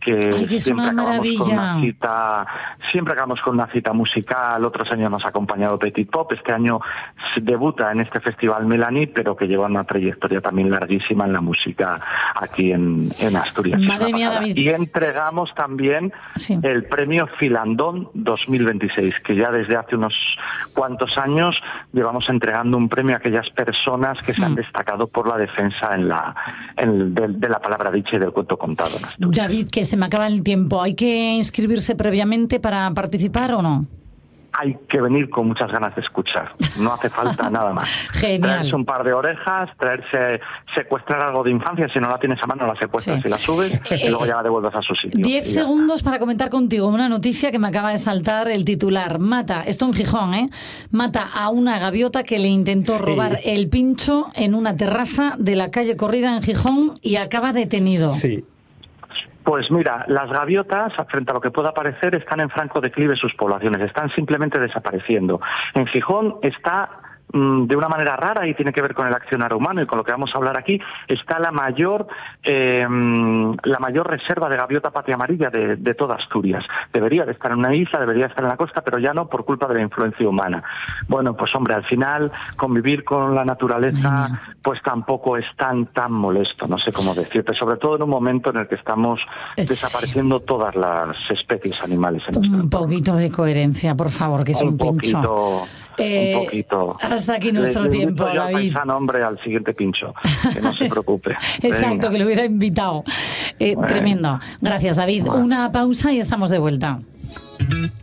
que es una maravilla. Siempre acabamos con una cita musical. Otros años nos ha acompañado Petit Pop. Este año debuta en este festival Melanie, pero que lleva una trayectoria también larguísima en la música aquí en Asturias. Madre mía, David. Y entregamos también el premio Filandón 2026, que ya desde hace unos cuantos años llevamos entregando un premio a aquellas personas que se han destacado por la defensa de la palabra dicha y del cuento contado en Asturias. David, que se me acaba el tiempo. ¿Hay que inscribirse previamente para participar o no? Hay que venir con muchas ganas de escuchar. No hace falta nada más. Genial. Traerse un par de orejas, secuestrar algo de infancia. Si no la tienes a mano, la secuestras y la subes y luego ya la devuelves a su sitio. 10 segundos para comentar contigo una noticia que me acaba de saltar el titular. Esto en Gijón, mata a una gaviota que le intentó robar el pincho en una terraza de la calle Corrida en Gijón y acaba detenido. Sí. Pues mira, las gaviotas, frente a lo que pueda parecer, están en franco declive sus poblaciones, están simplemente desapareciendo. En Gijón está de una manera rara, y tiene que ver con el accionar humano y con lo que vamos a hablar aquí, está la mayor reserva de gaviota patria amarilla de toda Asturias. Debería de estar en una isla, debería estar en la costa, pero ya no, por culpa de la influencia humana. Bueno, pues hombre, al final convivir con la naturaleza pues tampoco es tan molesto, no sé cómo decirte, sobre todo en un momento en el que estamos desapareciendo todas las especies animales en nuestro entorno. Un poquito de coherencia, por favor, que es un pincho. Un poquito. Hasta aquí nuestro tiempo, David. David. Paisano, hombre, al siguiente pincho, que no se preocupe. Exacto, Venga. que lo hubiera invitado. Tremendo. Gracias, David. Una pausa y estamos de vuelta.